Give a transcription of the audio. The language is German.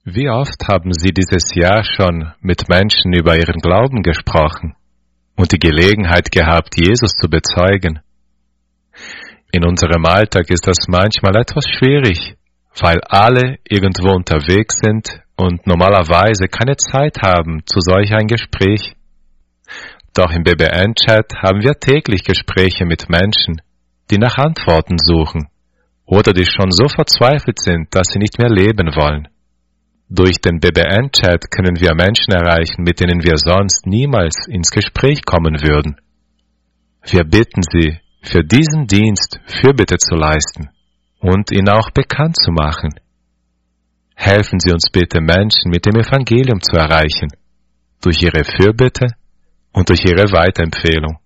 Wie oft haben Sie dieses Jahr schon mit Menschen über ihren Glauben gesprochen und die Gelegenheit gehabt, Jesus zu bezeugen? In unserem Alltag ist das manchmal etwas schwierig, weil alle irgendwo unterwegs sind und normalerweise keine Zeit haben zu solch ein Gespräch. Doch im BBN-Chat haben wir täglich Gespräche mit Menschen, die nach Antworten suchen oder die schon so verzweifelt sind, dass sie nicht mehr leben wollen. Durch den BBN-Chat können wir Menschen erreichen, mit denen wir sonst niemals ins Gespräch kommen würden. Wir bitten Sie, für diesen Dienst Fürbitte zu leisten und ihn auch bekannt zu machen. Helfen Sie uns bitte, Menschen mit dem Evangelium zu erreichen, durch Ihre Fürbitte und durch Ihre Weiterempfehlung.